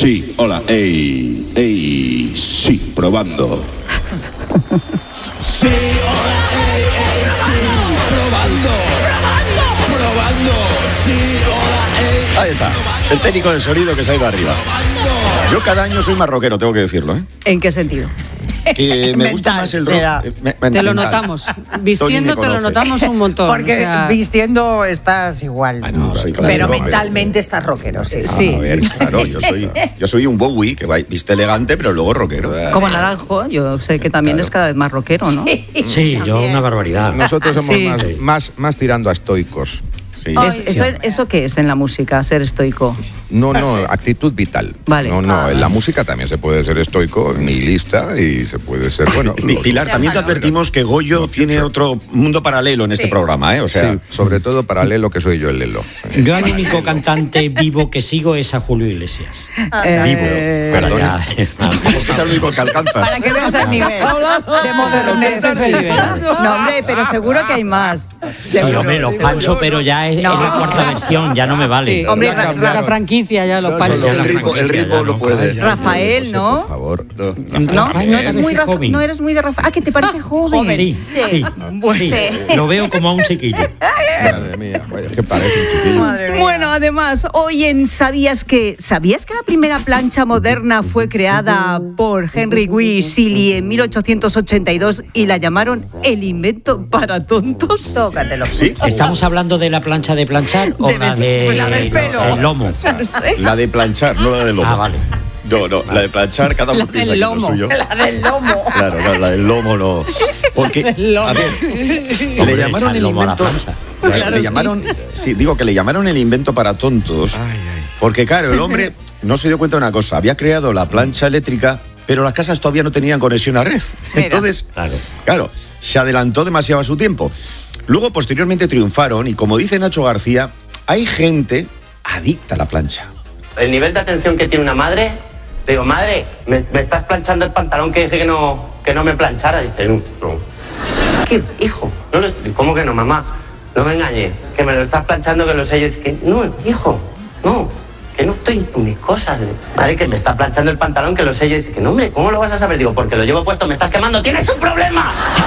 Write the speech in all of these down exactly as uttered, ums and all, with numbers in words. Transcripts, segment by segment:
Sí, hola, ey, ey, sí, probando. Sí, hola, ey, ey, sí, probando. Probando. Probando. Sí, hola, ey. Ahí está, el técnico de sonido que se ha ido arriba. Yo cada año soy más rockero, tengo que decirlo, ¿eh? ¿En qué sentido? Que me gusta más el rock. Eh, me, me, te lo notamos. Vistiendo te lo notamos un montón. Porque o sea... vistiendo estás igual. Bueno, soy pero mentalmente estás rockero, sí. sí. A ver, claro, yo soy, yo soy un Bowie que viste elegante, pero luego rockero. Como Naranjo, yo sé que también claro. es cada vez más rockero, ¿no? Sí, sí yo una barbaridad. Nosotros somos sí. más, más, más tirando a estoicos. Sí. Es, eso, ¿Eso qué es en la música, ser estoico? No, no, actitud vital. Vale. No, no, ah. en la música también se puede ser estoico, nihilista y se puede ser, bueno... Pilar, también te advertimos que Goyo tiene otro mundo paralelo en este sí. programa, ¿eh? O sea, sí, sobre todo paralelo que soy yo el Lelo. Yo el único cantante vivo que sigo es a Julio Iglesias. Eh, vivo. Perdón. Es el único que alcanza. Para que veas el nivel de modernez. Es el nivel. No, hombre, pero seguro que hay más. Sí, hombre, los Pancho, pero ya es, no. es la cuarta versión, ya no me vale. Sí, hombre, la, la franquicia ya, los Pancho. El ritmo, el ritmo lo puede. Rafael, ¿no? Por favor. No, no, no eres muy Rafa, no eres muy de Rafael. Ah, que te parece joven. Sí, sí, sí. Lo veo como a un chiquillo. Madre mía, vaya, que parece un chiquillo. Bueno, además, hoy en ¿Sabías que ¿Sabías que la primera plancha moderna fue creada por Henry Wee Seeley en mil ochocientos ochenta y dos y la llamaron el invento para tontos? Tócatelo. ¿Sí? ¿Estamos hablando de la plancha de planchar o la de pues la del pelo. el lomo? No sé. La de planchar, no la del lomo. Ah, vale. No, no, la de planchar, cada uno piensa que es lo suyo. La del lomo. Claro, claro, la del lomo no. Porque, lomo. a ver, Hombre, le llamaron el el lomo a la invento. plancha. Claro, le sí. llamaron, sí, digo que le llamaron el invento para tontos. Ay, ay. Porque, claro, el hombre no se dio cuenta de una cosa. Había creado la plancha eléctrica, pero las casas todavía no tenían conexión a red. Mira. Entonces, Claro. claro, se adelantó demasiado a su tiempo. Luego, posteriormente, triunfaron y, como dice Nacho García, hay gente adicta a la plancha. El nivel de atención que tiene una madre, le digo, madre, me, me estás planchando el pantalón que dije que no, que no me planchara. Dice, no. no. ¿Qué, hijo? No lo estoy- ¿Cómo que no, mamá? No me engañes, que me lo estás planchando, que lo sé yo. Dice que no, hijo, no, que no estoy con mis cosas. Madre, que me está planchando el pantalón, que lo sé yo. Dice que no, hombre, ¿cómo lo vas a saber? Digo, porque lo llevo puesto, me estás quemando, ¡tienes un problema!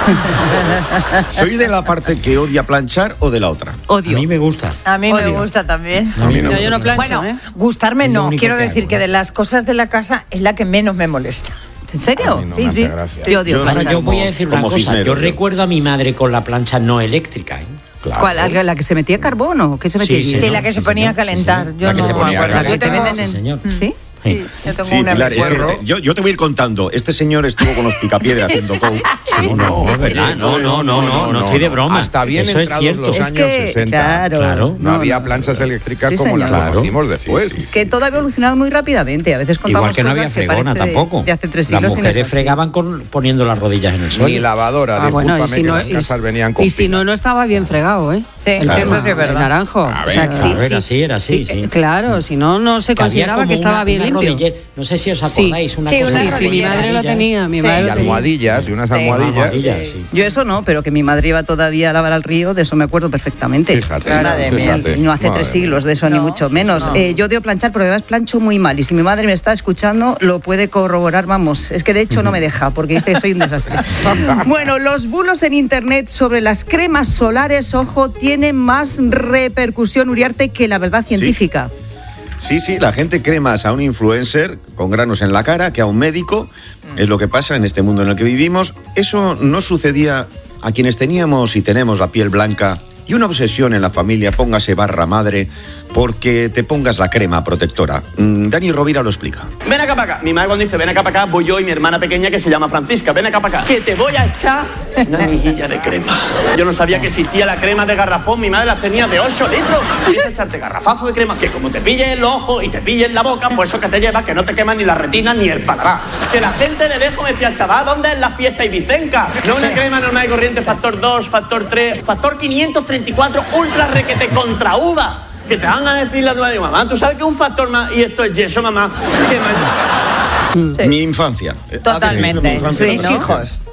¿Sois de la parte que odia planchar o de la otra? A Odio. mí me gusta. A mí me Odio. gusta también. A mí no. No, yo no plancho, Bueno, ¿eh? gustarme Es lo no. único Quiero que decir hago, que ¿eh? de las cosas de la casa es la que menos me molesta. ¿En serio? A mí no Sí, me hace sí. gracia. Yo odio Yo Ahora, planchar. yo voy a decir una como cosa. Cisneros, Yo yo. recuerdo a mi madre con la plancha no eléctrica, ¿eh? Claro. ¿Cuál? ¿La, la que se metía carbón o qué se metía Sí, allí? sí, Sí, ¿no? la que se Sí, ponía a señor, sí, calentar. señor. Yo La que no se ponía a me acuerdo. calentar. Yo tengo, venden en- Sí, señor. ¿Sí? sí, yo tengo Sí. una Pilar, es que recuerdo. yo, yo te voy a ir contando. Este señor estuvo con los picapiedra haciendo cow. Sí, no, es verdad. No, no, no, no, no estoy de broma. Hasta bien Eso es entrados cierto. los Es años que, sesenta. claro. Claro. No, No, había no. planchas eléctricas Sí, como las señor. conocimos después. Es que todo ha evolucionado muy rápidamente. A veces contamos Igual que no había cosas que fregona parece de- tampoco. de hace tres Las siglos y no es mujeres así. fregaban con, poniendo las rodillas en el Ni suelo. lavadora, Ah, bueno, y discúlpame, si, que no, las y, casas venían con y si no, pilas. no estaba bien fregado, ¿eh? Sí, el claro. tema, Eso sí es verdad. el naranjo. A o sea, ver, sí, claro, era sí. así, era así, sí. Claro, si no, no se Que había consideraba como que estaba una- bien una limpio. rodillera. No sé si os Sí. acordáis, una Sí, cosa una Sí, de sí, mi rodillera. madre lo rodillas. tenía, mi Sí. madre Y lo tenía. almohadillas, y unas Sí. almohadillas. Almohadillas, sí. Yo eso no, pero que mi madre iba todavía a lavar al río, de eso me acuerdo perfectamente. Fíjate, Claro, madre mía. fíjate. y no hace Madre tres mía. siglos de eso, ni No, mucho menos. no. Eh, yo odio planchar, pero además plancho muy mal. Y si mi madre me está escuchando, lo puede corroborar, vamos. Es que de hecho no me deja, porque dice que soy un desastre. Bueno, los bulos en internet sobre las cremas solares, ojo, tienen más repercusión, Uriarte, que la verdad científica. Sí, sí, la gente cree más a un influencer con granos en la cara que a un médico. Es lo que pasa en este mundo en el que vivimos. Eso no sucedía a quienes teníamos y tenemos la piel blanca y una obsesión en la familia, póngase barra madre, porque te pongas la crema protectora. Mm, Dani Rovira lo explica. Ven acá para acá. Mi madre cuando dice ven acá para acá, voy yo y mi hermana pequeña que se llama Francisca. Ven acá para acá. Que te voy a echar una mejilla de crema. Yo no sabía que existía la crema de garrafón. Mi madre las tenía de ocho litros. Tienes que echarte garrafazo de crema que como te pille en los ojos y te pille en la boca, pues eso que te lleva, que no te quema ni la retina ni el paladar. Que la gente de lejos me decía, chaval, ¿dónde es la fiesta ibicenca? No una crema normal y corriente, factor dos, factor tres, factor quinientos treinta y cuatro, ultra requete contra uva. Que te van a decir la nueva, digo, mamá, ¿tú sabes que es un factor más y esto es yeso, mamá? ¿Qué más? Sí. Mi infancia. Totalmente. Mi infancia, Mis ¿no? hijos.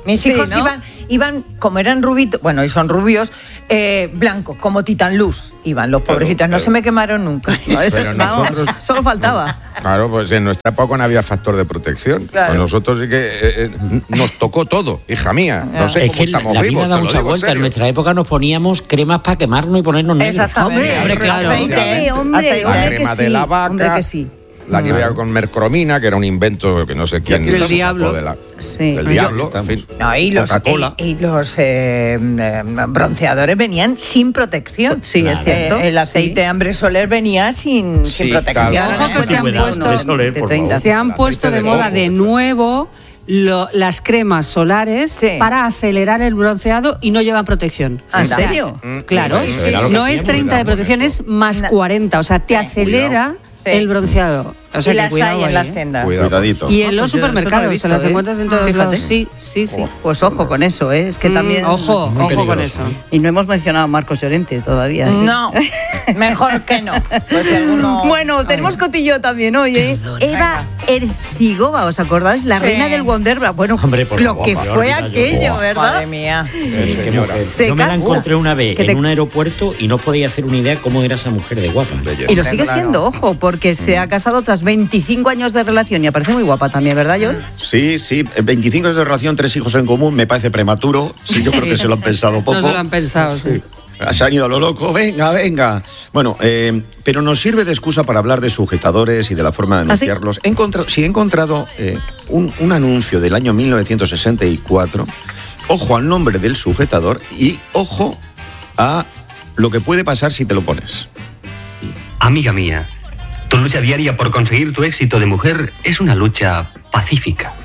Mis Sí, hijos ¿no? iban, iban, como eran rubitos, bueno, y son rubios, eh, blancos, como Titan Luz. Iban los pobrecitos, no se me quemaron nunca. No, eso, Pero vamos, nosotros- solo faltaba. Claro, pues en nuestra época no había factor de protección. Claro. Pues nosotros sí que eh, eh, nos tocó todo, hija mía. No sé Es cómo que la, estamos la vivos, vida da te lo mucha digo en vuelta. En serio. nuestra época nos poníamos cremas para quemarnos y ponernos negros. Exactamente. Hombre, claro. Hombre, hombre, Aceite. La hombre que crema sí. de la vaca, Hombre que sí. la que veía con mercromina, que era un invento que no sé quién Del sacó diablo. de la- Sí. del Yo- diablo, en fin. No, y los, Coca-Cola. y, y los eh, eh, bronceadores venían sin protección. Sí, es cierto. Eh, el aceite Sí. Ambre Soler venía sin, Sí, sin protección. claro. Ojo que se han Cuidado, puesto, de Soler, por favor. se han El puesto aceite de de moda coco. de nuevo lo- las cremas solares Sí. para acelerar el bronceado y no llevan protección. ¿En O sea, serio? Claro, Sí, sí, era lo que no es hacíamos, treinta de era protección, eso. es más Na- cuarenta, o sea, te acelera Sí. el bronceado. O sea, y que las cuidado hay en ahí, las ¿eh? tiendas. Cuidado. Cuidadito. Y en Ah, los pues yo eso no lo he supermercados, visto, te las ¿eh? encuentras en todos Fíjate. lados. Sí, sí, sí. Pues ojo con eso, ¿eh? Es que Mm, también... ojo, Muy ojo con peligroso. eso. Y no hemos mencionado a Marcos Llorente todavía. ¿eh? No, mejor que no. Pues si alguno- Bueno, tenemos cotillo también hoy, ¿eh? Eva Ercigova, ¿os acordáis? La Sí. reina del Wonderbra. Bueno, Hombre, por lo favor, que me fue olvidaba yo. aquello, Buah, ¿verdad? Madre mía. Sí, Sí, qué señora. mujer. Se Yo me la casó. encontré una vez Que te- en un aeropuerto y no podía hacer una idea cómo era esa mujer de guapa. Belleza. Y lo sigue Claro. siendo, ojo, porque se ha casado tras veinticinco años de relación y aparece muy guapa también, ¿verdad, John? Sí, sí, veinticinco años de relación, tres hijos en común, me parece prematuro. Sí, yo creo que se lo han pensado poco. No se lo han pensado, sí. Se han ido a lo loco, venga, venga. Bueno, eh, pero nos sirve de excusa para hablar de sujetadores y de la forma de ¿Ah, sí? anunciarlos. He encontrado, sí, he encontrado eh, un, un anuncio del año mil novecientos sesenta y cuatro. Ojo al nombre del sujetador y ojo a lo que puede pasar si te lo pones. Amiga mía, tu lucha diaria por conseguir tu éxito de mujer es una lucha pacífica.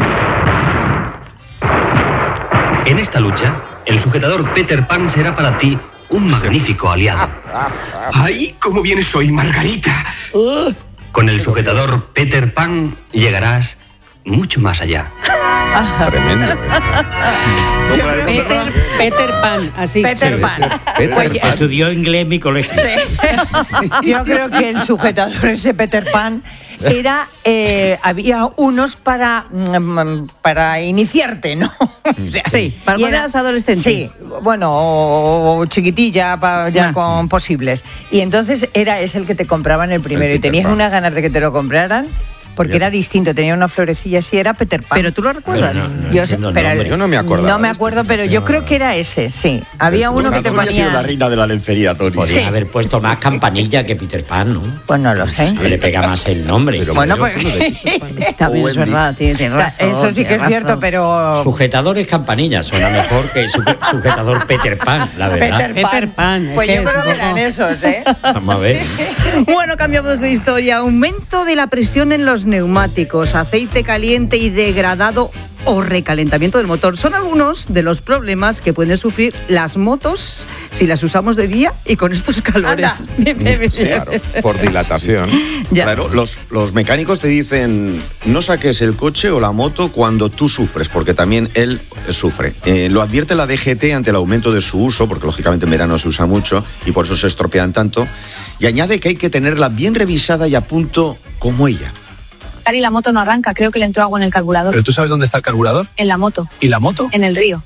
En esta lucha, el sujetador Peter Pan será para ti un magnífico aliado. ¡Ay, cómo vienes hoy, Margarita! Con el sujetador Peter Pan llegarás mucho más allá. Tremendo, ¿eh? Peter, Peter Pan, así. Peter Sí. Pan. Peter Oye, Pan. Estudió inglés en mi colegio. Yo creo que el sujetador ese Peter Pan era eh, había unos para mm, para iniciarte, ¿no? O sea, Sí, para y cuando era- eras adolescente. Sí, bueno, o, o chiquitilla pa- ya Ah. con posibles. Y entonces era ese el que te compraban el primero El y Peter tenías Pan. unas ganas de que te lo compraran. Porque Ya. era distinto, tenía una florecilla así, era Peter Pan. Pero tú lo recuerdas. Pero no, no Yo, entiendo el pero- nombre. Yo no me acordaba No me de este, acuerdo, pero yo creo que era ese, sí. Había uno que te Tony ha sido la ponía... reina de la lencería, Tony. Podría Sí. haber puesto más campanilla que Peter Pan, ¿no? Pues no lo sé. Le pega más el nombre. Pero Bueno, creo pues... que lo de Peter Pan. También es Wendy. verdad, tiene, tiene razón. Eso sí que es tiene cierto, razón. pero... Sujetadores campanillas suena mejor que suje- sujetador Peter Pan, la verdad. Peter Pan. Peter Pan, es Pues que yo es creo un que poco- eran esos, ¿eh? Vamos a ver. Bueno, cambiamos de historia. Aumento de la presión en los neumáticos, aceite caliente y degradado o recalentamiento del motor. Son algunos de los problemas que pueden sufrir las motos si las usamos de día y con estos calores. Claro, por dilatación. Ya. Claro, los, los mecánicos te dicen no saques el coche o la moto cuando tú sufres, porque también él sufre. Eh, lo advierte la D G T ante el aumento de su uso, porque lógicamente en verano se usa mucho y por eso se estropean tanto. Y añade que hay que tenerla bien revisada y a punto como ella. Y la moto no arranca, creo que le entró agua en el carburador. ¿Pero tú sabes dónde está el carburador? En la moto, ¿Y la moto? en el río.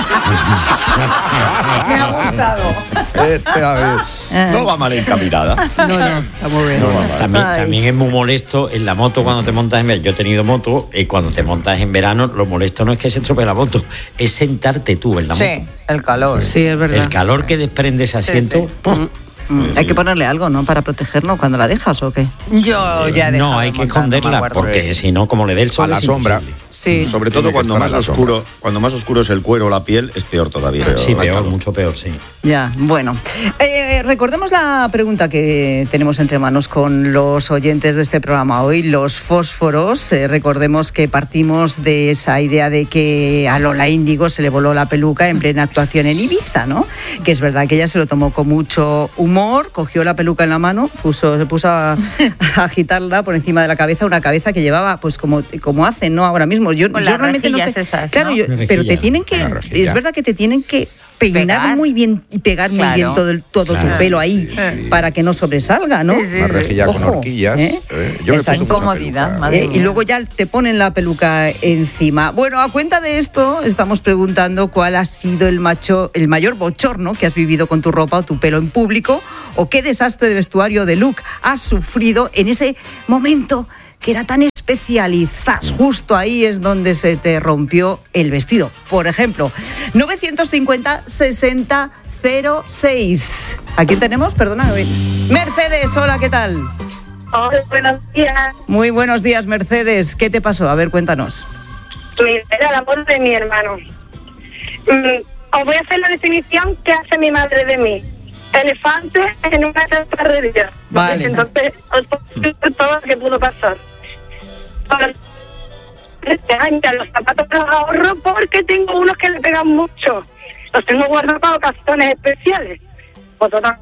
Me ha gustado. Este, a ver. No va mal encaminada. No, no, está muy bien. También, Ay. también es muy molesto en la moto cuando te montas en verano. Yo he tenido moto y cuando te montas en verano, lo molesto no es que se estropee la moto, es sentarte tú en la Sí, moto. el calor. Sí, es verdad. El calor que desprende ese asiento. ¡pum! Mm, hay que ponerle algo, ¿no? Para protegerlo cuando la dejas o qué. Yo ya he dejado No, hay de que montar, no me esconderla acuerdo. porque si no, como le dé el sol A la es sombra. imposible. Sí. Sobre Tiene todo que cuando estar más a la oscuro, cuando más oscuro es el cuero o la piel, es peor todavía. Sí, Más peor, calor. mucho peor, sí. Ya, bueno. Eh, recordemos la pregunta que tenemos entre manos con los oyentes de este programa hoy, los fósforos. Eh, recordemos que partimos de esa idea de que a Lola Índigo se le voló la peluca en plena actuación en Ibiza, ¿no? Que es verdad que ella se lo tomó con mucho humor, cogió la peluca en la mano, puso, se puso a, a agitarla por encima de la cabeza, una cabeza que llevaba, pues como, como hacen, ¿no? Ahora mismo. Yo, Con yo las realmente no sé. rejillas esas, Claro, ¿no? yo- Una pero te rejilla, tienen que. una rejilla. Es verdad que te tienen que peinar Pegar. muy bien y pegar muy Claro. bien todo, el- todo Claro. tu pelo ahí Sí. para que no sobresalga, ¿no? Sí, sí, Una rejilla con Ojo, horquillas. ¿eh? ¿eh? Yo me he Esa puesto una incomodidad, peluca. madre Eh, y luego ya te ponen la peluca encima. Bueno, a cuenta de esto, estamos preguntando cuál ha sido el, macho, el mayor bochorno que has vivido con tu ropa o tu pelo en público, o qué desastre de vestuario de look has sufrido en ese momento que era tan especial y zas, justo ahí es donde se te rompió el vestido. Por ejemplo, novecientos cincuenta sesenta cero seis. ¿A quién tenemos? Perdona. Mercedes, hola, ¿qué tal? Hola, buenos días. Muy buenos días, Mercedes. ¿Qué te pasó? A ver, cuéntanos. Mira, era la voz de mi hermano. Mm, os voy a hacer la definición que hace mi madre de mí. Elefante en una chatarrería. Vale. Entonces, os puedo decir todo lo que pudo pasar. Ahora, este año los zapatos los ahorro porque tengo unos que le pegan mucho. Los tengo guardados para ocasiones especiales. Pues total.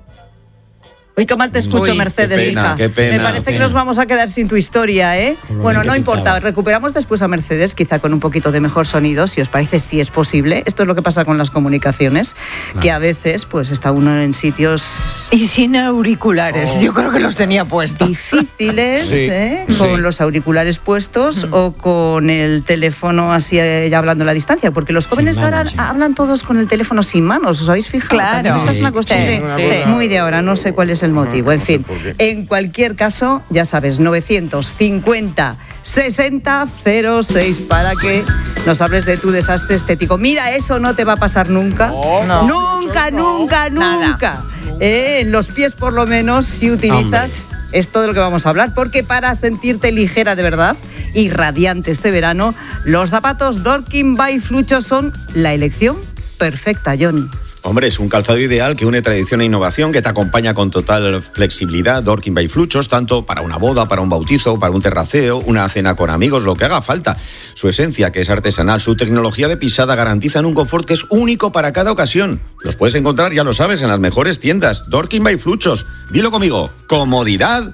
Uy, qué mal te escucho, Uy, Mercedes, qué pena, hija. qué pena, Me parece qué que pena. nos vamos a quedar sin tu historia, ¿eh? Bueno, bien no que importa. pintaba. Recuperamos después a Mercedes, quizá con un poquito de mejor sonido, si os parece, si es posible. Esto es lo que pasa con las comunicaciones, que a veces, pues, está uno en sitios Y sin auriculares. Yo creo que los tenía puestos. difíciles, Sí, ¿eh? sí. Con los auriculares puestos o con el teléfono así eh, ya hablando a la distancia, porque los jóvenes manos, ahora sí. hablan todos con el teléfono sin manos, ¿os habéis fijado? Claro. También esta es una Sí, cuestión sí, de- sí. muy de ahora, no sé cuál es el motivo, en no sé fin. por qué. En cualquier caso, ya sabes, novecientos cincuenta sesenta cero seis para que nos hables de tu desastre estético. Mira, eso no te va a pasar nunca. No. Nunca, nunca, Nada. nunca. Eh, en los pies, por lo menos, si utilizas esto de lo que vamos a hablar, porque para sentirte ligera de verdad y radiante este verano, los zapatos Dorking by Flucho son la elección perfecta, John. Hombre, es un calzado ideal que une tradición e innovación, que te acompaña con total flexibilidad. Dorking by Fluchos, tanto para una boda, para un bautizo, para un terraceo, una cena con amigos, lo que haga falta. Su esencia, que es artesanal, su tecnología de pisada garantizan un confort que es único para cada ocasión. Los puedes encontrar, ya lo sabes, en las mejores tiendas. Dorking by Fluchos. Dilo conmigo. Comodidad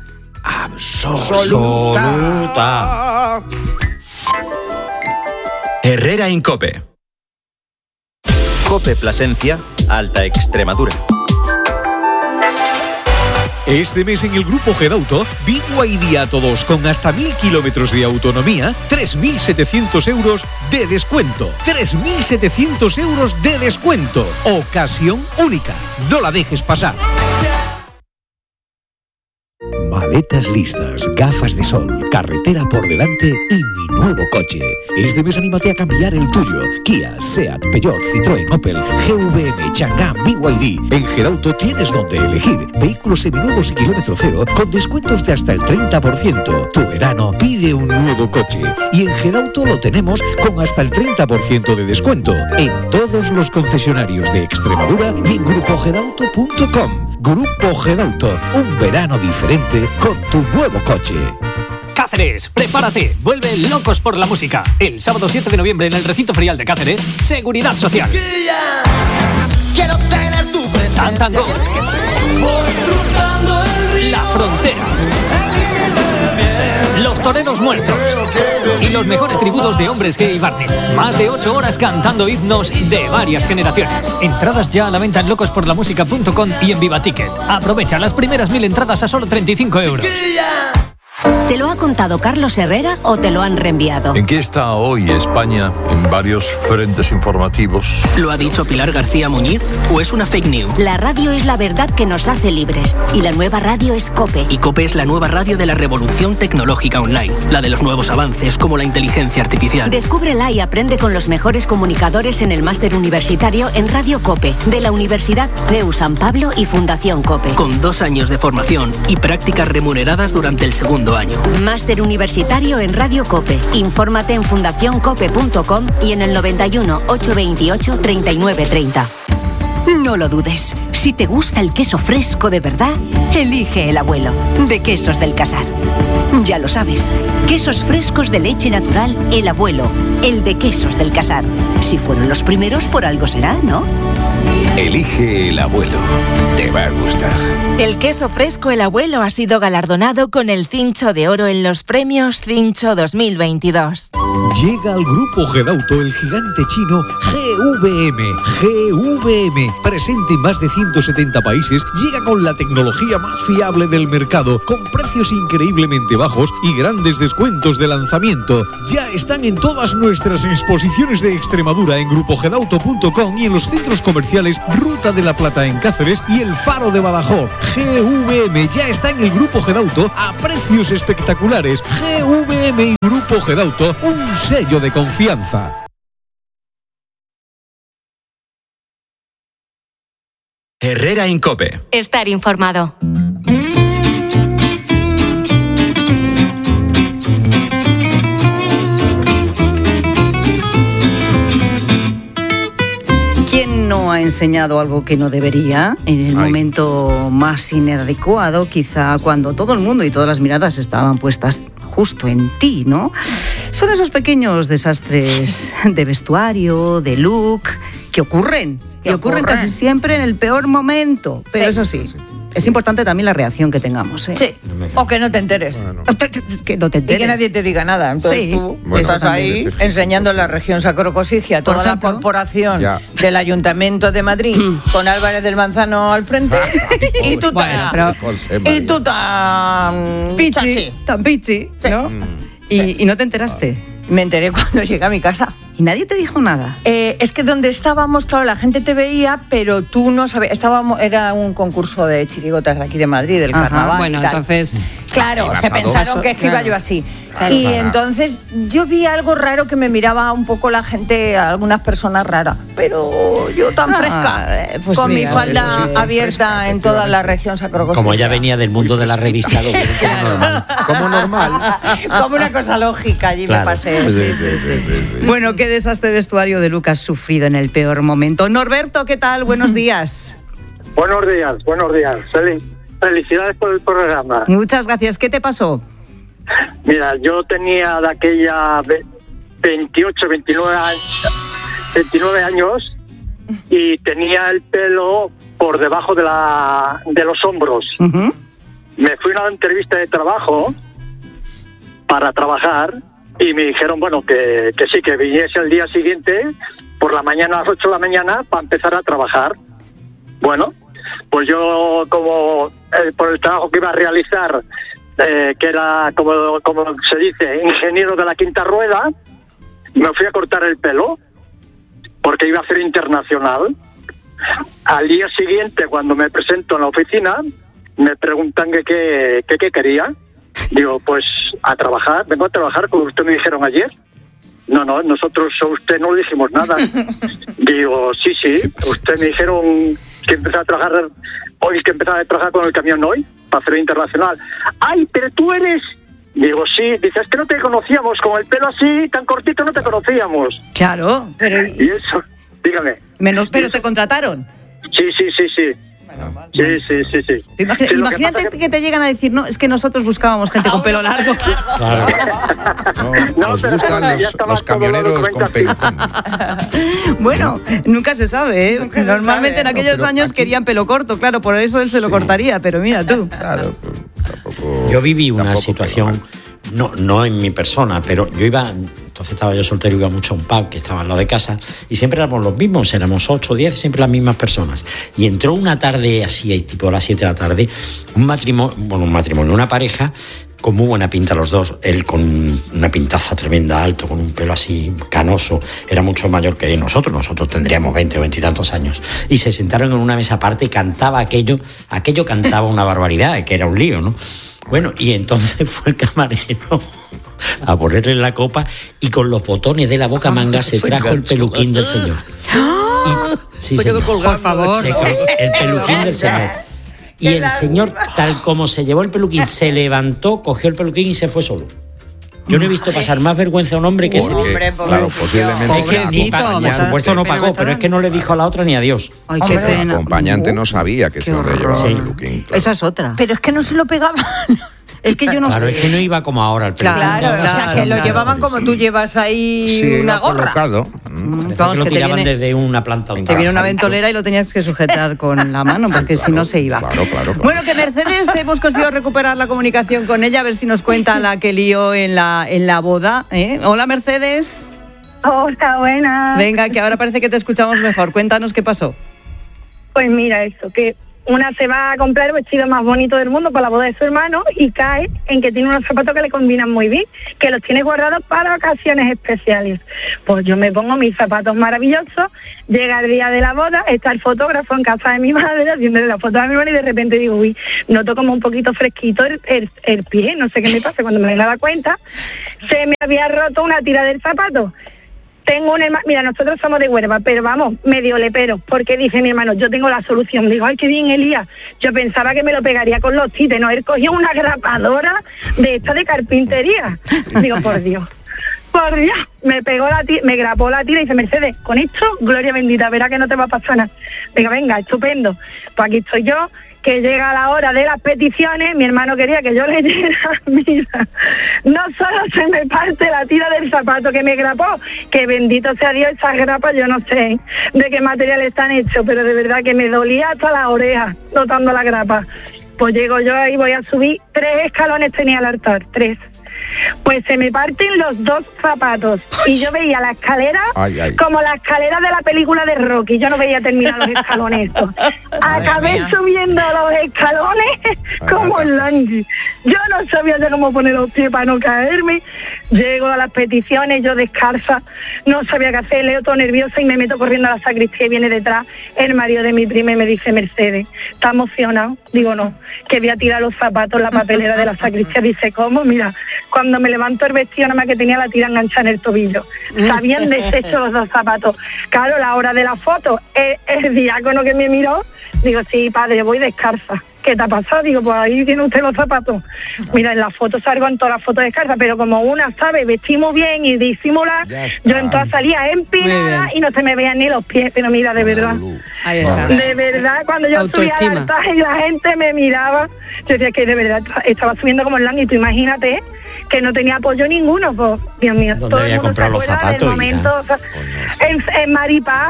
absoluta. Herrera Incope. Cope Plasencia, Alta Extremadura. Este mes en el Grupo Gedauto, B Y D a todos con hasta mil kilómetros de autonomía, tres mil setecientos euros de descuento. tres mil setecientos euros de descuento. Ocasión única. No la dejes pasar. Maletas listas, gafas de sol, carretera por delante y mi nuevo coche. Este mes anímate a cambiar el tuyo. Kia, Seat, Peugeot, Citroën, Opel, G V M, Chang'an, B Y D. En Gedauto tienes donde elegir. Vehículos seminuevos y kilómetro cero con descuentos de hasta el treinta por ciento. Tu verano pide un nuevo coche. Y en Gedauto lo tenemos con hasta el treinta por ciento de descuento. En todos los concesionarios de Extremadura y en grupo gedauto punto com. Grupo Gedauto, un verano diferente con tu nuevo coche. Cáceres, prepárate, vuelve Locos por la Música. El sábado siete de noviembre en el recinto ferial de Cáceres, Seguridad Social. Quiero tener tu presencia. Santango. La Frontera. Los Toreros Muertos. Y los mejores tributos de hombres G y Barney. Más de ocho horas cantando himnos de varias generaciones. Entradas ya a la venta en locos por la música punto com y en Viva Ticket. Aprovecha las primeras mil entradas a solo treinta y cinco euros. ¿Te lo ha contado Carlos Herrera o te lo han reenviado? ¿En qué está hoy España en varios frentes informativos? ¿Lo ha dicho Pilar García Muñiz o es una fake news? La radio es la verdad que nos hace libres y la nueva radio es COPE. Y COPE es la nueva radio de la revolución tecnológica online, la de los nuevos avances como la inteligencia artificial. Descúbrela y aprende con los mejores comunicadores en el máster universitario en Radio COPE, de la Universidad C E U San Pablo y Fundación COPE. Con dos años de formación y prácticas remuneradas durante el segundo año. Máster universitario en Radio COPE. Infórmate en fundación cope punto com y en el noventa y uno, ochocientos veintiocho, treinta y nueve treinta. No lo dudes. Si te gusta el queso fresco de verdad, elige el abuelo, de Quesos del Casar. Ya lo sabes, quesos frescos de leche natural, el abuelo, el de Quesos del Casar. Si fueron los primeros, por algo será, ¿no? Elige el abuelo. Te va a gustar. El queso fresco El Abuelo ha sido galardonado con el Cincho de Oro en los premios Cincho dos mil veintidós. Llega al grupo Gedauto el gigante chino G V M. G V M, presente en más de ciento setenta países, llega con la tecnología más fiable del mercado, con precios increíblemente bajos y grandes descuentos de lanzamiento. Ya están en todas nuestras exposiciones de Extremadura en grupo gedauto punto com y en los centros comerciales Ruta de la Plata en Cáceres y El Faro de Badajoz. G V M ya está en el grupo Gedauto a precios espectaculares. G V M y grupo Gedauto, un sello de confianza. Herrera Incope. Estar informado. ¿Quién no ha enseñado algo que no debería en el Ay. momento más inadecuado, quizá cuando todo el mundo y todas las miradas estaban puestas justo en ti, ¿no? Son esos pequeños desastres de vestuario, de look, que ocurren, que ocurren casi siempre en el peor momento, pero sí. eso sí. sí. Es importante también la reacción que tengamos, ¿eh? Sí, o que no te enteres. Bueno. Que no te enteres. Y que nadie te diga nada. Entonces sí. tú Bueno, estás ahí sí, sí, enseñando sí, la región sacrocosigia, toda la corporación ya. del Ayuntamiento de Madrid con Álvarez del Manzano al frente y tú bueno, tan... Pero, y tú tan... Pichi, tan pichi, ¿no? Sí. Y, sí. ¿Y no te enteraste? Me enteré cuando llegué a mi casa. ¿Y nadie te dijo nada? Eh, es que donde estábamos, claro, la gente te veía, pero tú no sabías. Estábamos, era un concurso de chirigotas de aquí de Madrid, del Ajá, carnaval. Bueno, entonces. Claro, se pensaron que es que iba yo así. Claro. Y entonces yo vi algo raro que me miraba un poco la gente, algunas personas raras. Pero yo tan ah, fresca, pues con mira, mi falda sí, abierta fresca, en toda la región sacrocostia. Como ella venía del mundo de la revista, lo claro. normal. Como normal. Como una cosa lógica, allí claro. me pasé. Sí, sí, sí, sí, sí. Bueno, qué desastre de vestuario de Lucas sufrido en el peor momento. Norberto, ¿qué tal? Buenos días. Buenos días, buenos días. Fel- felicidades por el programa. Muchas gracias. ¿Qué te pasó? Mira, yo tenía de aquella veintiocho, veintinueve años, veintinueve años y tenía el pelo por debajo de la de los hombros. Uh-huh. Me fui a una entrevista de trabajo para trabajar y me dijeron, bueno, que, que sí, que viniese el día siguiente por la mañana a las ocho de la mañana para empezar a trabajar. Bueno, pues yo como eh, por el trabajo que iba a realizar, eh, que era, como, como se dice, ingeniero de la quinta rueda, me fui a cortar el pelo porque iba a ser internacional. Al día siguiente, cuando me presento en la oficina, me preguntan que qué que, que quería. Digo, pues a trabajar, vengo a trabajar como usted me dijeron ayer. No, no, nosotros a usted no le dijimos nada. Digo, sí, sí, usted me dijeron que empezaba a trabajar hoy, que empezaba a trabajar con el camión hoy, para hacer internacional. Ay, pero tú eres... Digo, sí, dice, es que no te conocíamos, con el pelo así, tan cortito no te conocíamos. Claro, pero... Y eso, dígame. Menos, pero te contrataron. Sí, sí, sí, sí. Bueno, sí, sí, sí, sí. Imagina, sí, imagínate que, que... que te llegan a decir, no, es que nosotros buscábamos gente con pelo largo. Claro. No, nos gustan los, los camioneros con pelucón. Bueno, nunca se sabe, ¿eh? Nunca Normalmente sabe. en aquellos no, años aquí... querían pelo corto, claro, por eso él se lo sí. cortaría, pero mira tú. Claro, pues, tampoco... Yo viví una situación, no, no en mi persona, pero yo iba... Entonces estaba yo soltero, iba mucho a un pub que estaba al lado de casa y siempre éramos los mismos, éramos ocho o diez, siempre las mismas personas. Y entró una tarde así, tipo a las siete de la tarde, un matrimonio, bueno, un matrimonio, una pareja con muy buena pinta los dos, él con una pintaza tremenda, alto, con un pelo así canoso, era mucho mayor que nosotros, nosotros tendríamos veinte o veinte y tantos años. Y se sentaron en una mesa aparte y cantaba aquello, aquello cantaba una barbaridad, que era un lío, ¿no? Bueno, y entonces fue el camarero a ponerle la copa y con los botones de la boca manga se trajo el peluquín del señor. Y, sí, se quedó señor. colgando. Por favor. Se colgó el peluquín del señor. Y el señor, tal como se llevó el peluquín, se levantó, cogió el peluquín y se fue solo. Yo no he visto pasar más vergüenza a un hombre que ese. Hombre, claro, posiblemente. Pobrecito, por supuesto no pagó, pero es que no le dijo a la otra ni adiós. Ay, qué pena. El acompañante no sabía que ese hombre llevaba el peluquín. Claro. Esa es otra. Pero es que no se lo pegaban. Es que yo no claro, sé. es que no iba como ahora el peluquín. Claro, claro, o sea, que lo claro, llevaban como sí. tú llevas ahí sí, una gorra. Colocado. Parece Vamos, que lo que te tiraban viene- desde una planta a un Te viene una ventolera y lo tenías que sujetar con la mano, porque si no se iba. Claro, claro, claro. Bueno, que Mercedes hemos conseguido recuperar la comunicación con ella, a ver si nos cuenta la que lió en la, en la boda. ¿eh? Hola, Mercedes. Oh, está buena. Venga, que ahora parece que te escuchamos mejor. Cuéntanos qué pasó. Pues mira eso, que una se va a comprar el vestido más bonito del mundo para la boda de su hermano y cae en que tiene unos zapatos que le combinan muy bien, que los tiene guardados para ocasiones especiales. Pues yo me pongo mis zapatos maravillosos, llega el día de la boda, está el fotógrafo en casa de mi madre haciéndole la foto a mi hermano y de repente digo, uy, noto como un poquito fresquito el, el, el pie, no sé qué me pasa. Cuando me daba cuenta, se me había roto una tira del zapato. Tengo un hermano, mira, nosotros somos de Huelva, pero vamos, medio lepero, porque dice mi hermano, yo tengo la solución. Digo, ay, qué bien, Elías. Yo pensaba que me lo pegaría con los tites, no, él cogió una grapadora de esta de carpintería. Digo, por Dios, por Dios, me pegó la tira, me grapó la tira y dice, Mercedes, con esto, gloria bendita, verá que no te va a pasar nada. Digo, venga, estupendo. Pues aquí estoy yo, que llega la hora de las peticiones, mi hermano quería que yo leyera, mira, no solo se me parte la tira del zapato que me grapó, que bendito sea Dios, esas grapas yo no sé de qué material están hechos, pero de verdad que me dolía hasta las orejas notando la grapa. Pues llego yo ahí, voy a subir, tres escalones tenía el altar, tres. Pues se me parten los dos zapatos y yo veía la escalera Ay, ay. como la escalera de la película de Rocky. Yo no veía terminar los escalones estos. Acabé subiendo los escalones como el langui. Yo no sabía ya cómo poner los pies para no caerme. Llego a las peticiones, yo descalza, no sabía qué hacer, leo todo nerviosa y me meto corriendo a la sacristía y viene detrás el marido de mi prima y me dice, Mercedes, ¿estás emocionado? Digo, no, que voy a tirar los zapatos en la papelera de la sacristía. Dice, ¿cómo? Mira, cuando me levanto el vestido, nada más que tenía la tira enganchada en el tobillo. Se habían deshecho los dos zapatos. Claro, la hora de la foto, el, el diácono que me miró, digo, sí, padre, voy descalza. ¿Qué te ha pasado? Digo, pues ahí tiene usted los zapatos. Mira, en la foto salgo en todas las fotos descalza, pero como una sabe vestimos bien y disimular, yo en todas salía empinada y no se me veían ni los pies. Pero mira, de verdad, Ahí está. de verdad, cuando yo subía al Autoestima. altar y la gente me miraba, yo decía que de verdad estaba subiendo como el lang y tú imagínate que no tenía apoyo ninguno, pues, Dios mío. ¿Dónde todo el había mundo comprado se los acuerda del zapatos, momento, hija? o sea, en, en Maripá.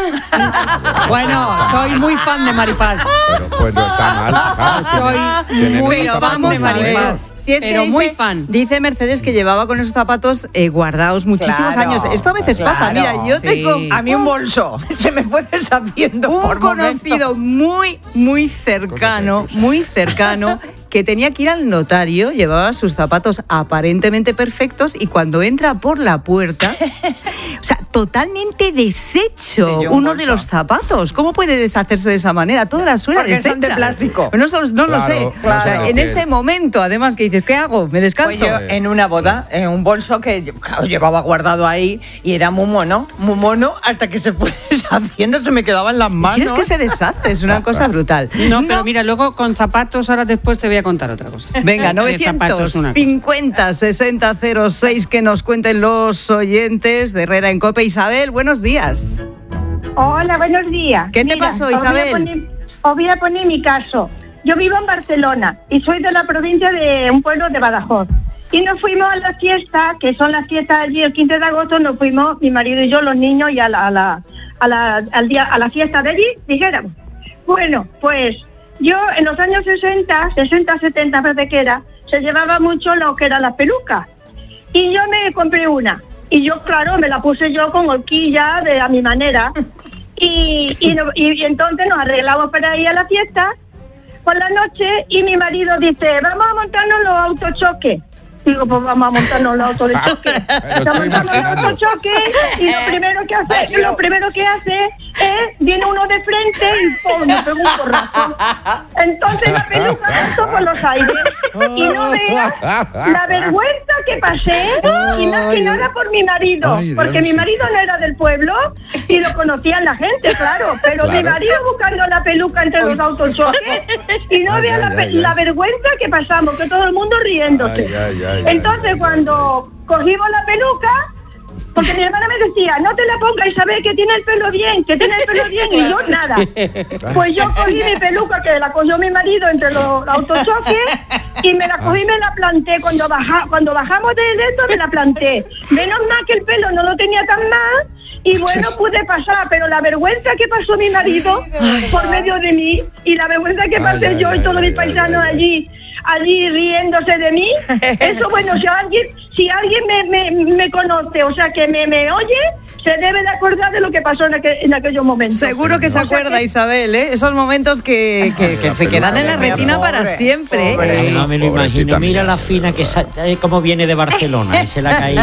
Bueno, soy muy fan de Maripaz. Pero pues no está mal. Claro, Soy tiene- tiene muy los fan zapatos de Vamos a ver. Maripaz. Si es que Pero dice, muy fan. dice Mercedes que llevaba con esos zapatos eh, guardados muchísimos Claro, años. Esto a veces pasa. Mira, claro. yo Sí. tengo A mí un bolso se me fue deshaciendo un por conocido muy, muy cercano, muy cercano, que tenía que ir al notario, llevaba sus zapatos aparentemente perfectos y cuando entra por la puerta, o sea, totalmente deshecho Sí, yo un uno bolso. de los zapatos. ¿Cómo puede deshacerse de esa manera? Toda la suela Porque son de deshecha. plástico. No, no, no lo Claro, sé. claro. O sea, en ese momento, además, que dices, ¿qué hago? ¿Me descanso? Pues yo en una boda, en un bolso que yo, claro, llevaba guardado ahí y era muy mono, muy mono, hasta que se fue deshaciendo, se me quedaba en las manos. ¿Quieres que se deshace? Es una cosa brutal. No, pero mira, luego con zapatos, ahora después te voy a contar otra cosa. Venga, De zapatos, una cosa. novecientos cincuenta sesenta cero seis, que nos cuenten los oyentes de Herrera en Cope. Isabel, buenos días. Hola, buenos días. ¿Qué te pasó, os voy a Isabel? poner- Os voy a poner mi caso. Yo vivo en Barcelona y soy de la provincia de un pueblo de Badajoz. Y nos fuimos a la fiesta, que son las fiestas allí el quince de agosto, nos fuimos mi marido y yo, los niños, y a la, a la, a la, al día, a la fiesta de allí, dijéramos. Bueno, pues yo en los años sesenta, sesenta, setenta, parece que era, se llevaba mucho lo que eran las pelucas. Y yo me compré una. Y yo, claro, me la puse yo con horquilla de a mi manera. Y, y, no- y- y entonces nos arreglamos para ir a la fiesta por la noche y mi marido dice, vamos a montarnos los autochoques. Digo, pues vamos a montarnos los autos de choque. Lo Nos estoy montamos los imaginando. autochoques y lo primero que hace, lo primero que hace es, viene uno de frente y ¡pum! Me pega un porrazo. Entonces la peluca pasó por los aires y no veas la vergüenza que pasé, y más que nada por mi marido, Ay, Dios. porque mi marido no era del pueblo y lo conocían la gente, claro, pero mi Claro. marido buscando la peluca entre los autochoques y no Ay, vea ay, la, ay, pe- ay. la vergüenza que pasamos, que todo el mundo riéndose. Ay, ay, ay, ay, Entonces ay, cuando cogimos la peluca, Porque mi hermana me decía, no te la pongas, Isabel, que tiene el pelo bien, que tiene el pelo bien, y yo nada. Pues yo cogí mi peluca, que la cogió mi marido entre los autochoques, y me la cogí y me la planté. Cuando baja, cuando bajamos de esto, me la planté. Menos mal que el pelo no lo tenía tan mal, y bueno, pude pasar, pero la vergüenza que pasó mi marido por medio de mí, y la vergüenza que pasé ay, yo ay, y todos ay, mis paisanos ay, allí, allí riéndose de mí, eso bueno, si alguien, si alguien me, me, me conoce, o sea que me, me oye, se debe de acordar de lo que pasó en, aquel, en aquellos momentos. Seguro que se acuerda, que... Isabel, ¿eh? Esos momentos que, que, que se quedan en la retina pobre, para siempre. Pobre, no me lo imagino. Mira la fina que sa... como viene de Barcelona y se la ha caído.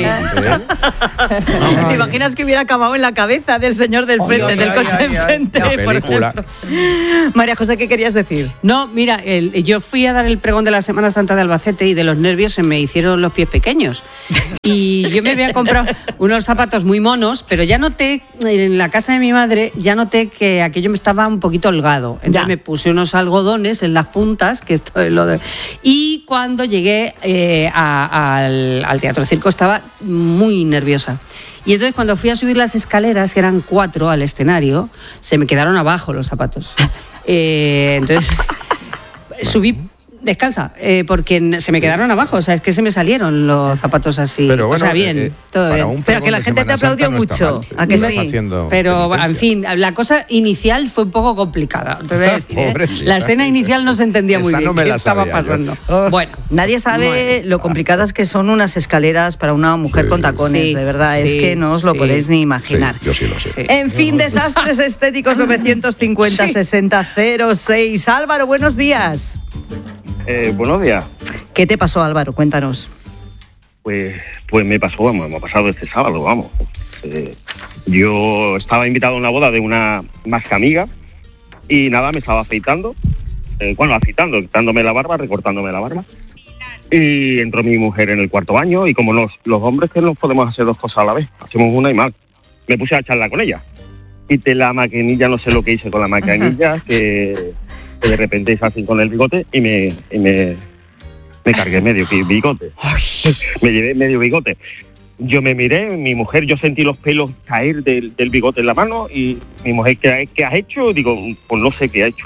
No, ¿te imaginas que hubiera acabado en la cabeza del señor del frente, ay, del ay, coche ay, enfrente? Ay, por ejemplo. María José, ¿qué querías decir? No, mira, el, yo fui a dar el pregón de la Semana Santa de Albacete y de los nervios se me hicieron los pies pequeños. Y yo me había comprado unos zapatos muy monos, pero ya noté, en la casa de mi madre, ya noté que aquello me estaba un poquito holgado. Entonces ya. me puse unos algodones en las puntas, que esto es lo de... Y cuando llegué eh, a, al, al Teatro Circo estaba muy nerviosa. Y entonces cuando fui a subir las escaleras, que eran cuatro al escenario, se me quedaron abajo los zapatos. Eh, entonces subí descalza, eh, porque se me quedaron abajo, o sea, es que se me salieron los zapatos así. Pero bueno, o sea, bien, eh, todo bien. Pero que la gente te aplaudió no mucho, ¿a que sí? Pero, penitencia. En fin, la cosa inicial fue un poco complicada. Te voy a decir, ¿eh? La escena inicial no se entendía muy bien no qué estaba pasando. Oh. Bueno, nadie sabe bueno. lo complicadas que son unas escaleras para una mujer sí. con tacones, sí. de verdad, sí. es que no os lo sí. podéis ni imaginar. Sí, yo sí lo sé. Sí. En fin, desastres estéticos nueve cincuenta sesenta cero seis. Álvaro, buenos días. Eh, buenos días. ¿Qué te pasó, Álvaro? Cuéntanos. Pues, pues me pasó, vamos, me ha pasado este sábado, vamos. Eh, yo estaba invitado a una boda de una más que amiga y nada, me estaba afeitando, eh, bueno, afeitando, quitándome la barba, recortándome la barba. Y entró mi mujer en el cuarto baño y como los, los hombres que no podemos hacer dos cosas a la vez, hacemos una y mal. Me puse a charlar con ella. Quité la maquinilla, no sé lo que hice con la maquinilla, que... que de repente hice así con el bigote y me, y me, me cargué medio bigote. Me llevé medio bigote. Yo me miré, mi mujer, yo sentí los pelos caer del, del bigote en la mano y mi mujer, ¿qué, ¿qué has hecho? Digo, pues no sé qué ha hecho.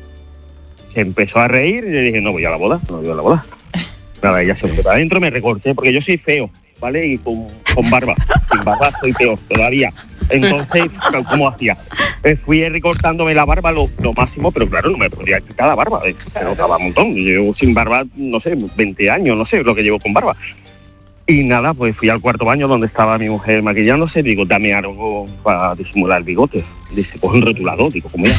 Se empezó a reír y le dije, no voy a la boda, no voy a la boda. Nada, ella se fue para adentro, me recorté, porque yo soy feo, ¿vale? Y con, con barba, sin barba soy peor todavía. Entonces, ¿cómo hacía? Eh, fui recortándome la barba lo, lo máximo, pero claro, no me podía quitar la barba, eh, se notaba un montón. Yo llevo sin barba, no sé, veinte años, no sé lo que llevo con barba. Y nada, pues fui al cuarto baño donde estaba mi mujer maquillándose, digo, dame algo para disimular el bigote. Dice, pues un rotulador, digo, ¿cómo voy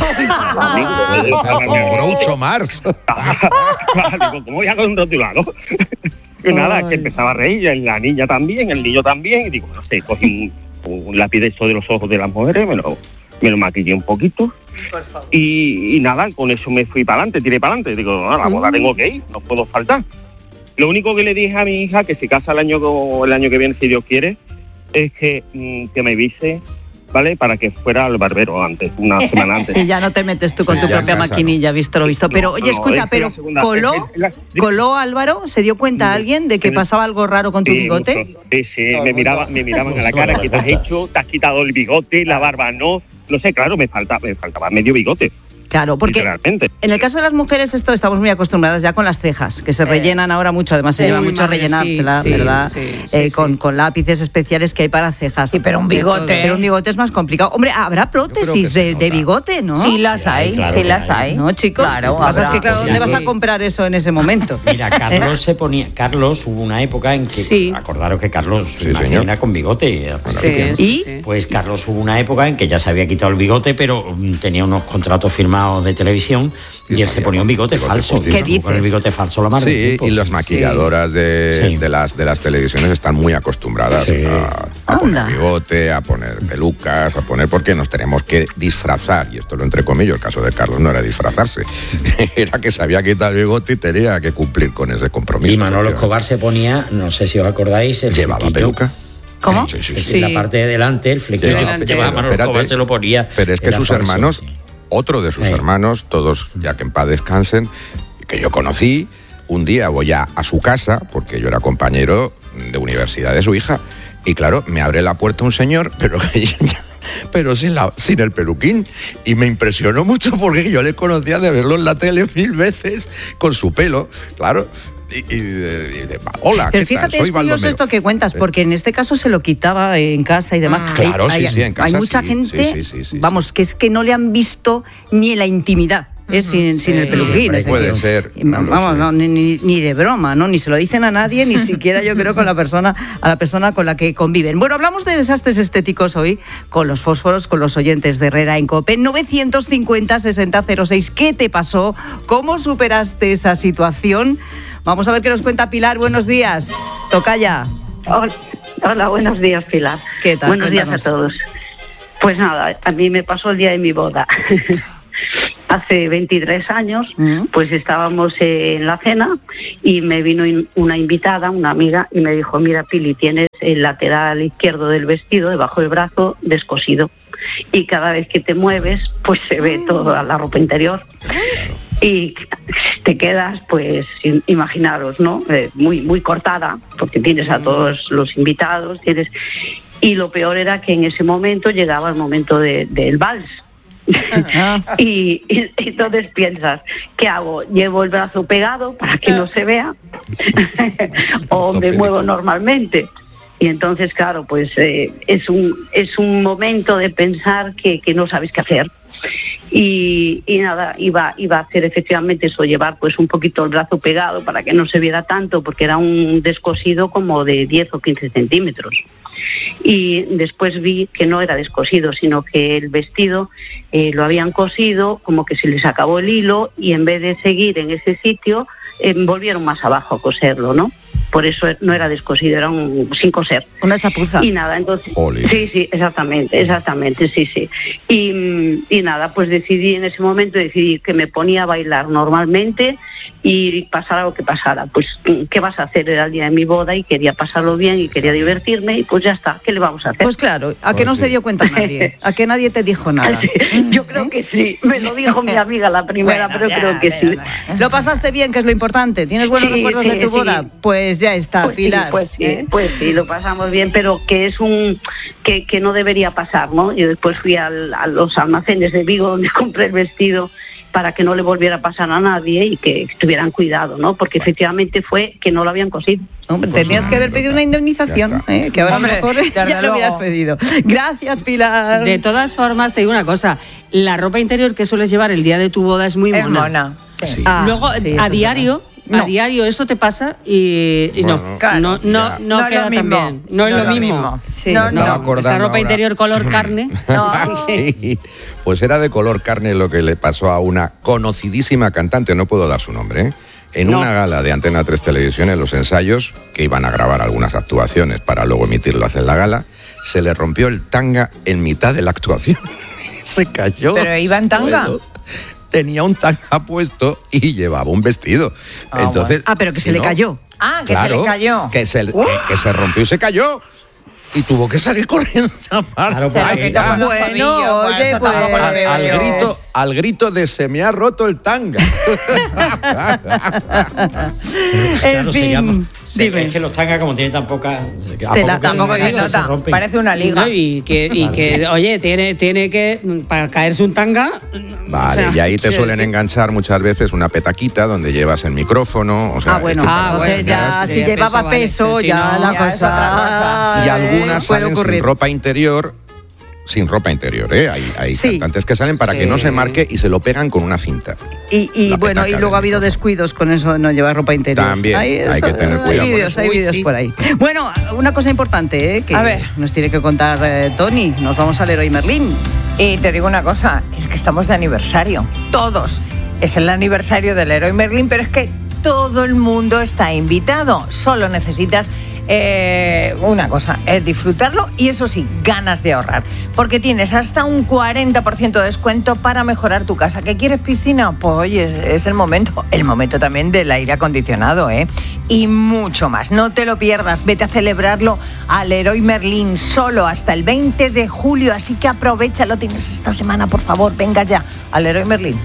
a Groucho Marx. Digo, ¿cómo voy a con un rotulador? Y nada, que empezaba a reír, la niña también, el niño también, y digo, no sé, cogí un, un lápiz de esto de los ojos de las mujeres, me lo, me lo maquillé un poquito, y, y nada, con eso me fui para adelante, tiré para adelante, digo, a la boda tengo que ir, no puedo faltar. Lo único que le dije a mi hija, que se casa el año, el año que viene, si Dios quiere, es que, que me avise, ¿vale? Para que fuera al barbero antes, una semana antes. Sí, ya no te metes tú con sí, tu propia casa, maquinilla, no. visto lo visto. Pero, no, oye, escucha, no, pero segunda, ¿coló, es, es la, ¿coló Álvaro? ¿Se dio cuenta alguien de que pasaba algo raro con tu sí, bigote? Sí, sí, me, miraba, me miraban a la cara, ¿qué te has hecho? ¿Te has quitado el bigote, la barba no? No sé, claro, me faltaba, me faltaba medio bigote. Claro, porque en el caso de las mujeres esto estamos muy acostumbradas ya con las cejas, que se rellenan ahora mucho, además se lleva mucho a rellenar, sí, ¿verdad? Sí, ¿verdad? Sí, sí, eh, sí. Con, con lápices especiales que hay para cejas. Sí, pero un bigote. Pero un bigote es más complicado. Hombre, habrá prótesis de, de bigote, ¿no? Sí las hay, claro, sí las hay. ¿No, chicos? Claro. Lo que pasa es que, claro, ¿dónde vas a comprar eso en ese momento? Mira, Carlos se ponía, Carlos hubo una época en que, sí. acordaros que Carlos su imagen era con bigote. Sí, sí. ¿Y? Pues Carlos hubo una época en que ya se había quitado el bigote, pero tenía unos contratos firmados de televisión. Y él se ponía un bigote, bigote falso. ¿Qué dices? Con el bigote falso la mar Sí, de tiempo, y las maquilladoras sí. de, sí. de, las, de las televisiones están muy acostumbradas sí. a, a poner bigote, a poner pelucas, a poner... Porque nos tenemos que disfrazar, y esto lo entrecomillo, el caso de Carlos no era disfrazarse, era que se había quitado el bigote y tenía que cumplir con ese compromiso. Y Manolo Escobar se ponía, no sé si os acordáis... El ¿Llevaba flequillo. peluca? ¿Cómo? Sí, sí, sí. sí. La parte de delante, el flequillo. Llevaba, llevaba Manolo Escobar, se lo ponía. Pero es que sus falso. hermanos... Otro de sus sí. hermanos, todos ya que en paz descansen, que yo conocí, un día voy a, a su casa, porque yo era compañero de universidad de su hija, Y claro, me abre la puerta un señor, pero pero sin, la, sin el peluquín. Y me impresionó mucho porque yo le conocía de verlo en la tele mil veces con su pelo, claro. Y, y, de, y de, hola, pero ¿qué fíjate, tal? Soy es curioso Baldomero. esto que cuentas, porque en este caso se lo quitaba en casa y demás. Ah, claro, hay, sí, hay, sí, en casa hay mucha sí, gente, sí, sí, sí, sí, vamos, que es que no le han visto ni en la intimidad. Es sin, sin el peluquín. Sí, puede ser. No vamos, no, ni, ni de broma, ¿no? Ni se lo dicen a nadie, ni siquiera yo creo con la persona, a la persona con la que conviven. Bueno, hablamos de desastres estéticos hoy con los fósforos, con los oyentes de Herrera en COPE. novecientos cincuenta, sesenta, cero seis. ¿Qué te pasó? ¿Cómo superaste esa situación? Vamos a ver qué nos cuenta Pilar. Buenos días. Tocaya. Hola, hola, buenos días, Pilar. ¿Qué tal? Buenos Cuéntanos. días a todos. Pues nada, a mí me pasó el día de mi boda. Hace veintitrés años, pues estábamos en la cena y me vino in- una invitada, una amiga, y me dijo, mira, Pili, tienes el lateral izquierdo del vestido, debajo del brazo, descosido. Y cada vez que te mueves, pues se ve toda la ropa interior. Y te quedas, pues, in- imaginaros, ¿no? Eh, muy, muy cortada, porque tienes a todos los invitados, tienes... Y lo peor era que en ese momento llegaba el momento de- del vals. y, y entonces piensas, ¿qué hago? ¿Llevo el brazo pegado para que no se vea? ¿O me muevo normalmente? Y entonces, claro, pues eh, es un es un momento de pensar que, que no sabes qué hacer. Y, y nada, iba, iba a hacer efectivamente eso, llevar pues un poquito el brazo pegado para que no se viera tanto, porque era un descosido como de diez o quince centímetros. Y después vi que no era descosido, sino que el vestido eh, lo habían cosido, como que se les acabó el hilo, y en vez de seguir en ese sitio, eh, volvieron más abajo a coserlo, ¿no? Por eso no era descosido, era un sin coser. Una chapuza. Y nada, entonces... Jolín. Sí, sí, exactamente, exactamente, sí, sí. Y, y nada, pues decidí en ese momento, decidí que me ponía a bailar normalmente y pasara lo que pasara. Pues, ¿qué vas a hacer? Era el día de mi boda y quería pasarlo bien y quería divertirme y pues ya está, ¿qué le vamos a hacer? Pues claro, a que no se dio cuenta nadie, a que nadie te dijo nada. Yo creo que sí, me lo dijo mi amiga la primera, Bueno, pero ya, creo que ya, sí. Lo pasaste bien, que es lo importante. ¿Tienes buenos Sí, recuerdos sí, de tu sí. boda? Pues ya está, Pues sí, Pilar. pues sí, ¿eh? pues sí, lo pasamos bien, pero que es un que, que no debería pasar, ¿no? Y después fui al, a los almacenes de Vigo donde compré el vestido para que no le volviera a pasar a nadie y que tuvieran cuidado, ¿no? Porque efectivamente fue que no lo habían cosido. Hombre, tenías que haber pedido una indemnización, ¿eh? Que ahora a lo Hombre, mejor desde ya lo luego. hubieras pedido. Gracias, Pilar. De todas formas, te digo una cosa, la ropa interior que sueles llevar el día de tu boda es muy Es mona. mona, sí. Ah, Luego, sí, eso a es diario... No. A diario eso te pasa y, y Bueno, no, claro, no, no, ya. no, No es queda lo tan mismo. bien. No es No lo es lo mismo. mismo. Sí. No, Estaba no. acordando Esa ropa ahora. interior color carne. Sí, pues era de color carne lo que le pasó a una conocidísima cantante, no puedo dar su nombre, ¿eh? En No. una gala de Antena tres Televisión, en los ensayos, que iban a grabar algunas actuaciones para luego emitirlas en la gala, se le rompió el tanga en mitad de la actuación. Se cayó. ¿Pero iba en tanga? Suelo. Tenía un tanga puesto y llevaba un vestido. Ah, Entonces, Ah, pero que se si le no- cayó. Ah, que Claro, se le cayó. Que se, que- que se rompió y se cayó. Y tuvo que salir corriendo a tapar. Claro, Se lo porque- quitó con los Bueno, tobillos, oye, eso pues- tampoco lo al, veo al yo. grito, al grito de se me ha roto el tanga. En Claro, se fin, llama- se- dime. es que los tangas, como tienen tan poca. a Tela, poco que Tampoco se se se nota. rompen. Parece una Y, liga. no, y que, y que oye, tiene, tiene que, para caerse un tanga... Vale, o sea, y ahí te quiero suelen decir- enganchar muchas veces una petaquita donde llevas el micrófono. O sea, Ah, bueno, este ah, tipo de entonces ya cosas. si Sí, llevaba peso, vale, peso, pero si ya no, la ya es cosa. otra cosa. Y eh, algunas puede salen ocurrir. sin ropa interior, sin ropa interior, ¿eh? Hay, hay Sí. cantantes que salen para que Sí. no se marque y se lo pegan con una cinta. Y, y La bueno, petaca y luego del ha habido micrófono. descuidos con eso de no llevar ropa interior. También, hay eso, que tener cuidado Hay con vídeos, eso. hay Uy, vídeos sí. por ahí. Bueno, una cosa importante, ¿eh? Que A ver. nos tiene que contar eh, Tony. Nos vamos al Leroy Merlin. Y te digo una cosa, es que estamos de aniversario. Todos. Es el aniversario del Leroy Merlin, pero es que todo el mundo está invitado. Solo necesitas eh, una cosa, es disfrutarlo y eso sí, ganas de ahorrar. Porque tienes hasta un cuarenta por ciento de descuento para mejorar tu casa. ¿Qué quieres, piscina? Pues oye, es, es el momento. El momento también del aire acondicionado, ¿eh? Y mucho más. No te lo pierdas. Vete a celebrarlo al Leroy Merlin solo hasta el veinte de julio. Así que aprovechalo. Tienes esta semana, por favor. Venga ya al Leroy Merlin.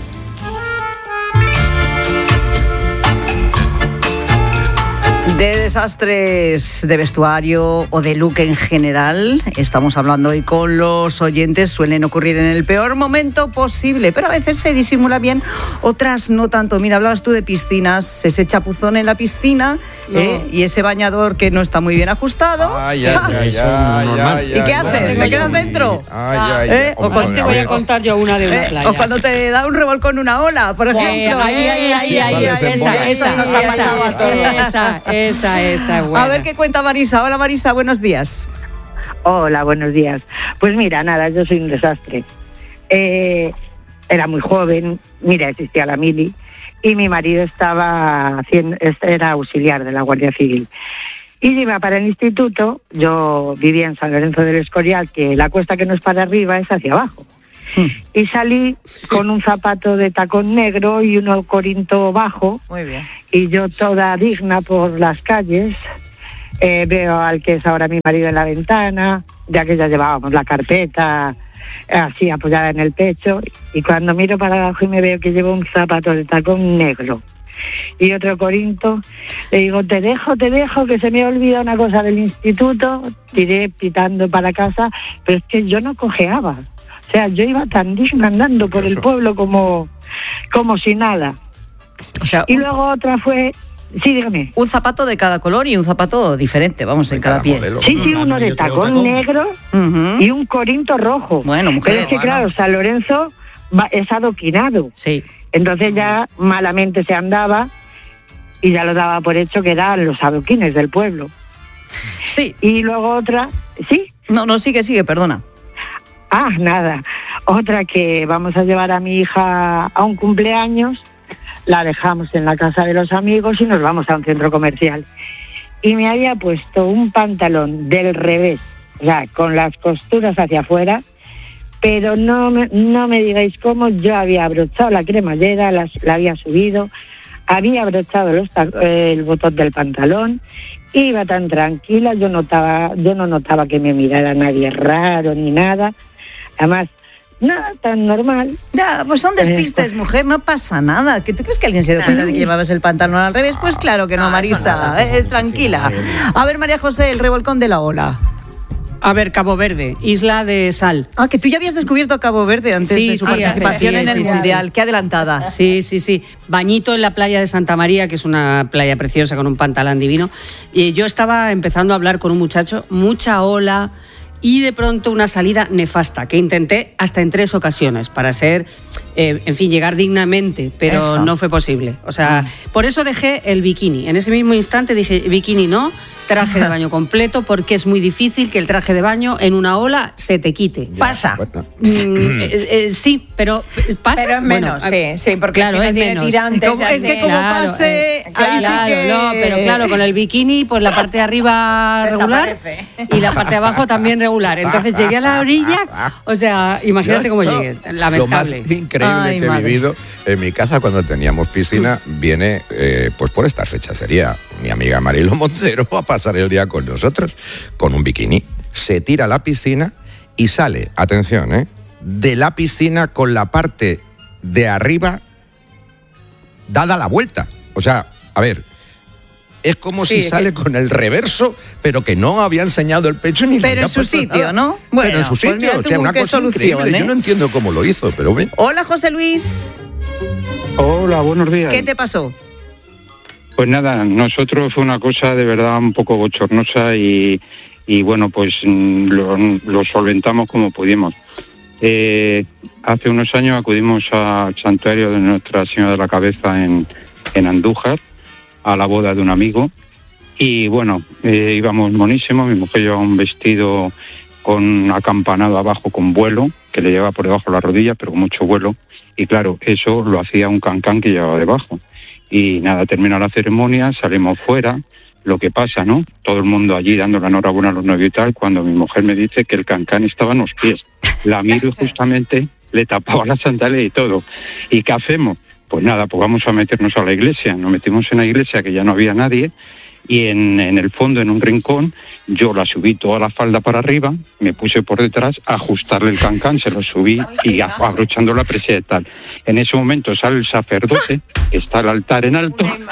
De desastres de vestuario o de look en general, estamos hablando hoy con los oyentes. Suelen ocurrir en el peor momento posible, pero a veces se disimula bien, otras no tanto. Mira, hablabas tú de piscinas, ese chapuzón en la piscina, no. ¿eh? Y ese bañador que no está muy bien ajustado. Ay, ay, ay, ay, ay, ¿Y qué haces? ¿Te quedas dentro? Ay, ay, ¿Eh? O cuando te voy a contar yo una de una ¿Eh? playa. O cuando te da un revolcón una ola, por ejemplo. Eh, ahí, ahí, ahí, ahí, esa, esa, esa, nos ha pasado a todos. Esa, esa, esa, buena. A ver qué cuenta Marisa. Hola Marisa, buenos días. Hola, buenos días. Pues mira, nada, yo soy un desastre. Eh, era muy joven, mira, existía la mili, y mi marido estaba haciendo, era auxiliar de la Guardia Civil. Y iba para el instituto, yo vivía en San Lorenzo del Escorial, que la cuesta que no es para arriba es hacia abajo. Y salí con un zapato de tacón negro y uno corinto bajo. Muy bien. Y yo toda digna por las calles. Eh, veo al que es ahora mi marido en la ventana, ya que ya llevábamos la carpeta así apoyada en el pecho. Y cuando miro para abajo y me veo que llevo un zapato de tacón negro y otro corinto, le digo, te dejo, te dejo, que se me ha olvidado una cosa del instituto. Tiré pitando para casa, pero es que yo no cojeaba. O sea, yo iba tan digna andando por el pueblo como, como si nada. O sea, y luego otra fue... Sí, dígame. Un zapato de cada color y un zapato diferente, vamos, en cada, cada pie. Modelo. Sí, sí, uno de tacón, tacón negro uh-huh. y un corinto rojo. Bueno, mujer. Pero es que, bueno. claro, San Lorenzo va, es adoquinado. Sí. Entonces ya malamente se andaba y ya lo daba por hecho que eran los adoquines del pueblo. Sí. Y luego otra... ¿Sí? No, no, sigue, sigue, perdona. Ah, nada. Otra que vamos a llevar a mi hija a un cumpleaños, la dejamos en la casa de los amigos y nos vamos a un centro comercial. Y me había puesto un pantalón del revés, o sea, con las costuras hacia afuera, pero no me, no me digáis cómo. Yo había abrochado la cremallera, la, la había subido, había abrochado los, el botón del pantalón, iba tan tranquila, yo notaba, yo no notaba que me mirara nadie raro ni nada. Además, nada, tan normal. Ya, pues son despistes, eh, mujer, no pasa nada. ¿Qué, ¿Tú crees que alguien se dio cuenta de que llevabas el pantalón al revés? Pues claro que no, Marisa, eh, tranquila. A ver, María José, el revolcón de la ola. A ver, Cabo Verde, Isla de Sal. Ah, que tú ya habías descubierto Cabo Verde antes sí, de su sí, participación sí, en el sí, Mundial. Sí. Qué adelantada. Sí, sí, sí. Bañito en la playa de Santa María, que es una playa preciosa con un pantalón divino. Y yo estaba empezando a hablar con un muchacho, mucha ola, y de pronto una salida nefasta, que intenté hasta en tres ocasiones para ser, eh, en fin, llegar dignamente, pero eso no fue posible. O sea, mm. por eso dejé el bikini. En ese mismo instante dije, bikini no, traje de baño completo, porque es muy difícil que el traje de baño en una ola se te quite. Ya, pasa. Mm, eh, eh, sí, pero pasa. Pero es menos, bueno, sí, sí, porque claro, si es tiene menos. tirantes, como, es que como claro, pase, eh, claro, ahí sí que... no, pero claro, con el bikini, pues la parte de arriba regular y la parte de abajo también regular. Entonces llegué a la orilla, o sea, imagínate cómo llegué, lamentable. Lo más increíble Ay, que madre. he vivido en mi casa cuando teníamos piscina viene, eh, pues por estas fechas, sería mi amiga Marilo Montero a pasar el día con nosotros, con un bikini. Se tira a la piscina y sale, atención, ¿eh? de la piscina con la parte de arriba dada la vuelta. O sea, a ver, es como sí, si sale que... con el reverso, pero que no había enseñado el pecho ni Pero en su sitio, nada. ¿no? Bueno, pero en su sitio, pues o sea, una cosa increíble. ¿eh? Yo no entiendo cómo lo hizo, pero ven. Hola, José Luis. Hola, buenos días. ¿Qué te pasó? Pues nada, nosotros fue una cosa de verdad un poco bochornosa y, y bueno, pues lo, lo solventamos como pudimos. Eh, hace unos años acudimos al santuario de Nuestra Señora de la Cabeza en, en Andújar, a la boda de un amigo, y bueno, eh, íbamos monísimos. Mi mujer llevaba un vestido con acampanado abajo con vuelo, que le llevaba por debajo de la rodilla, pero con mucho vuelo, y claro, eso lo hacía un cancán que llevaba debajo. Y nada, termina la ceremonia, salimos fuera, lo que pasa, ¿no? Todo el mundo allí dando la enhorabuena a los novios y tal, cuando mi mujer me dice que el cancán estaba en los pies. La miro y justamente le tapaba la sandalia y todo. ¿Y qué hacemos? Pues nada, pues vamos a meternos a la iglesia. Nos metimos en la iglesia, que ya no había nadie, y en, en el fondo, en un rincón, yo la subí toda la falda para arriba, me puse por detrás a ajustarle el cancán, se lo subí y abrochando la presa y tal. En ese momento sale el sacerdote, está el altar en alto,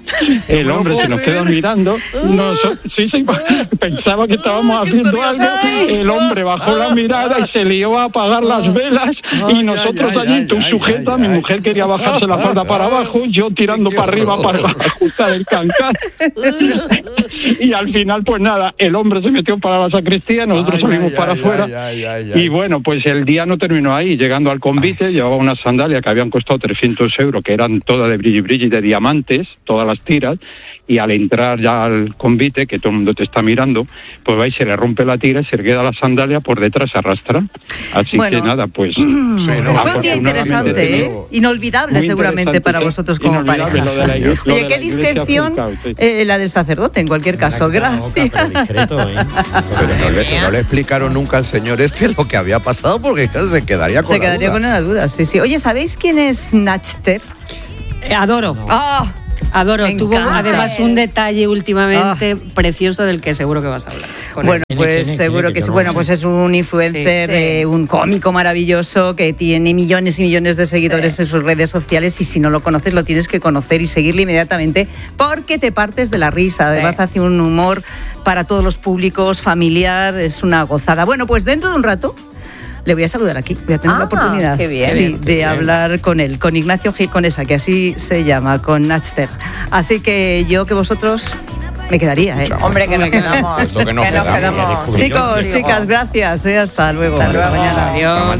El hombre se nos queda mirando. Nos, sí, sí, pensaba que estábamos haciendo algo. El hombre bajó la mirada y se lió a apagar las velas. Y nosotros allí, tú sujeta, mi mujer quería bajarse la falda para abajo, yo tirando para arriba para ajustar el cancán. Y al final, pues nada, el hombre se metió para la sacristía, nosotros ay, salimos ay, para ay, afuera. Ay, ay, ay, ay. Y bueno, pues el día no terminó ahí. Llegando al convite, ay. llevaba unas sandalias que habían costado trescientos euros, que eran todas de brilli brilli, de diamantes, todas las tiras. Y al entrar ya al convite, que todo el mundo te está mirando, pues va y se le rompe la tira y se le queda la sandalia por detrás, se arrastra. Así bueno, que nada, pues... Bueno, fue un día interesante, ¿eh? Inolvidable seguramente para vosotros como pareja. Oye, qué discreción eh, la del sacerdote en cualquier caso. Gracias. Pero no le, no le explicaron nunca al señor este lo que había pasado porque se quedaría con se la quedaría duda. con una duda, sí, sí. Oye, ¿sabéis quién es Nachter? Eh, adoro. ¡Ah! Oh. Adoro, tuvo además un detalle últimamente ah. precioso del que seguro que vas a hablar. Bueno, él. pues ¿Tiene, seguro tiene, que sí. Bueno, pues es un influencer, sí, sí. Eh, un cómico maravilloso que tiene millones y millones de seguidores sí. en sus redes sociales y si no lo conoces lo tienes que conocer y seguirle inmediatamente porque te partes de la risa. Además sí. hace un humor para todos los públicos, familiar, es una gozada. Bueno, pues dentro de un rato le voy a saludar aquí, voy a tener ah, la oportunidad qué bien, sí, qué de bien. hablar con él, con Ignacio Gil Conesa, que así se llama, con Nachter. Así que yo que vosotros me quedaría, ¿eh? Hombre, que nos quedamos. Es lo que nos que nos quedamos. quedamos. Chicos, chicas, gracias, ¿eh? Hasta luego. Hasta Hasta luego. mañana. Adiós.